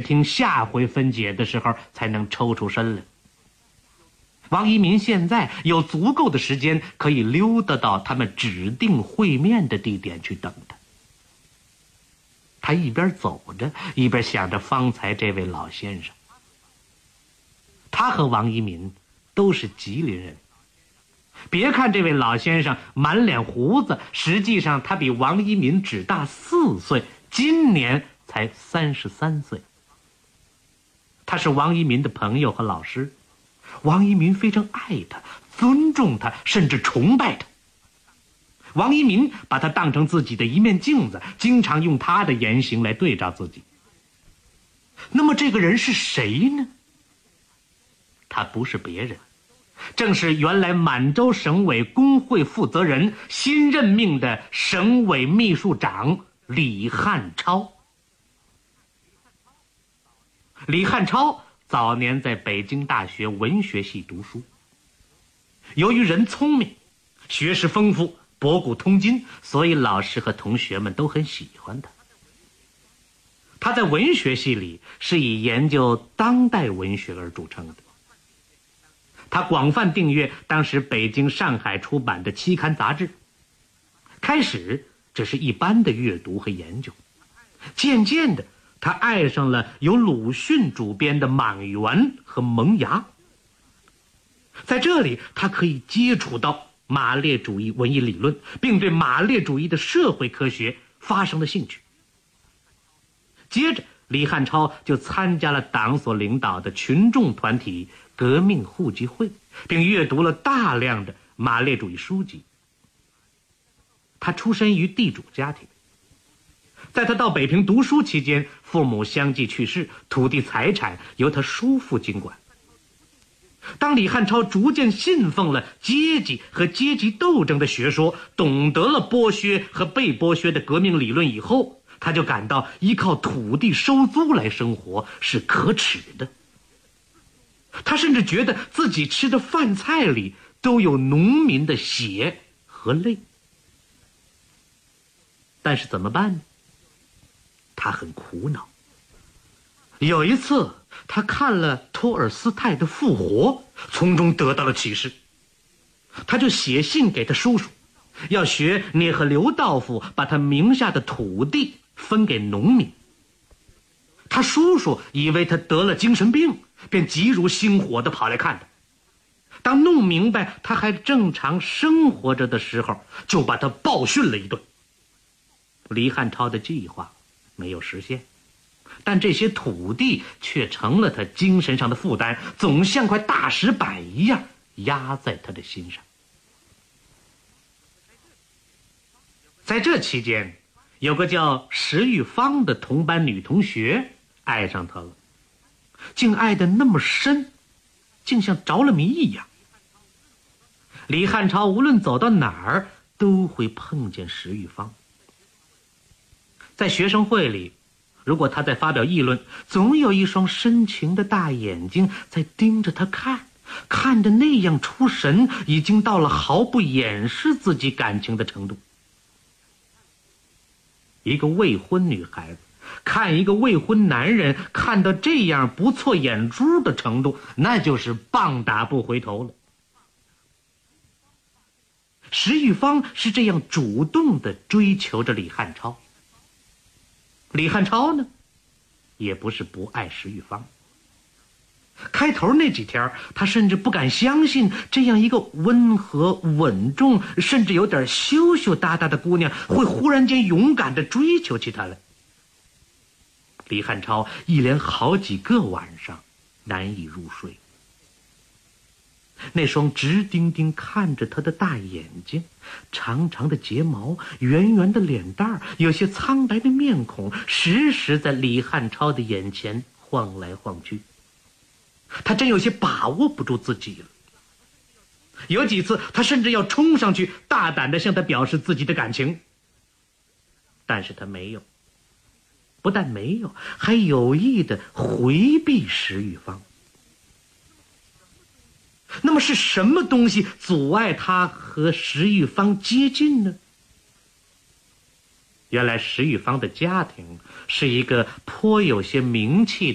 听下回分解的时候才能抽出身来。王一民现在有足够的时间可以溜达到他们指定会面的地点去等他。他一边走着一边想着方才这位老先生。他和王一民都是吉林人，别看这位老先生满脸胡子，实际上他比王一民只大4岁，今年才33岁。他是王一民的朋友和老师，王一民非常爱他，尊重他，甚至崇拜他。王一民把他当成自己的一面镜子，经常用他的言行来对照自己。那么这个人是谁呢？他不是别人，正是原来满洲省委工会负责人，新任命的省委秘书长李汉超。李汉超早年在北京大学文学系读书，由于人聪明，学识丰富，博古通今，所以老师和同学们都很喜欢他。他在文学系里是以研究当代文学而著称的。他广泛订阅当时北京、上海出版的期刊杂志，开始只是一般的阅读和研究，渐渐的他爱上了由鲁迅主编的《莽原》和《萌芽》。在这里他可以接触到马列主义文艺理论，并对马列主义的社会科学发生了兴趣。接着李汉超就参加了党所领导的群众团体革命互济会，并阅读了大量的马列主义书籍。他出身于地主家庭，在他到北平读书期间，父母相继去世，土地财产由他叔父经管。当李汉超逐渐信奉了阶级和阶级斗争的学说，懂得了剥削和被剥削的革命理论以后，他就感到依靠土地收租来生活是可耻的。他甚至觉得自己吃的饭菜里都有农民的血和泪。但是怎么办呢？他很苦恼。有一次他看了托尔斯泰的《复活》，从中得到了启示。他就写信给他叔叔，要学聂赫留道夫把他名下的土地分给农民。他叔叔以为他得了精神病，便急如星火地跑来看他。当弄明白他还正常生活着的时候，就把他暴训了一顿。李汉超的计划没有实现，但这些土地却成了他精神上的负担，总像块大石板一样压在他的心上。在这期间，有个叫石玉芳的同班女同学爱上他了，竟爱得那么深，竟像着了迷一样。李汉超无论走到哪儿都会碰见石玉芳。在学生会里，如果他在发表议论，总有一双深情的大眼睛在盯着他看，看得那样出神，已经到了毫不掩饰自己感情的程度。一个未婚女孩子看一个未婚男人看到这样不错眼珠的程度，那就是棒打不回头了。石玉芳是这样主动地追求着李汉超。李汉超呢，也不是不爱石玉芳。开头那几天，他甚至不敢相信这样一个温和稳重甚至有点羞羞答答的姑娘会忽然间勇敢地追求起他来。李汉超一连好几个晚上难以入睡。那双直盯盯看着他的大眼睛，长长的睫毛，圆圆的脸蛋，有些苍白的面孔，时时在李汉超的眼前晃来晃去。他真有些把握不住自己了。有几次他甚至要冲上去大胆地向他表示自己的感情，但是他没有，不但没有，还有意地回避石玉芳。那么是什么东西阻碍他和石玉芳接近呢？原来石玉芳的家庭是一个颇有些名气